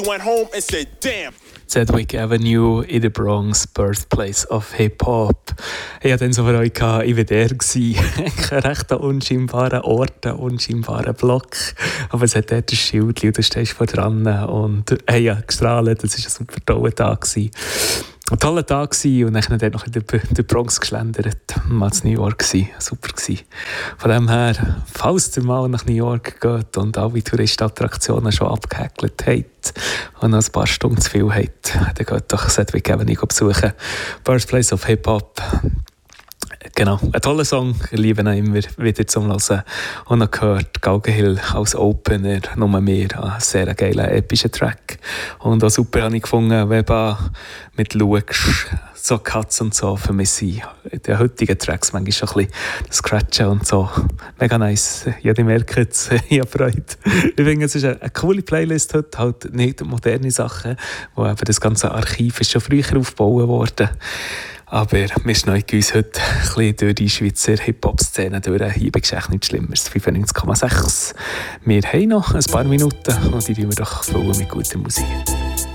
Went home and said, damn. Sedgwick Avenue in der Bronx, Birthplace of Hip-Hop. Ich hatte dann so Freude, ich war der. Ein recht unscheinbarer Ort, ein unscheinbarer Block. Aber es hat dort ein Schild und du stehst vor dran. Und hey, ja, gestrahlt, das war ein super toller Tag. Ein toller Tag und dann dort noch in der Bronx geschlendert. Mal in New York super gsi. Von dem her, falls ihr mal nach New York geht und alle Touristenattraktionen schon abgehäkelt habt und noch ein paar Stunden zu viel habt, dann geht doch Sedgwick Avenue besuchen. Birthplace of Hip-Hop. Genau, ein toller Song, ich liebe ihn immer wieder zum Hören. Und noch gehört Galgen Hill als Opener, nur mehr, ein sehr geiler, epischer Track. Und auch super habe ich gefunden, wenn du mit schaust, so Cuts und so, für mich sind die heutigen Tracks manchmal schon ein bisschen das Scratchen und so. Mega nice, ja, die merken es, ich habe Freude. Ich finde, es ist eine coole Playlist heute, halt nicht moderne Sachen, wo eben das ganze Archiv ist schon früher aufgebaut worden. Aber wir schneiden uns heute ein bisschen durch die Schweizer Hip-Hop-Szene durch. Hier bei Geschäft nichts Schlimmeres, 95,6. Wir haben noch ein paar Minuten und die füllen wir doch mit guter Musik.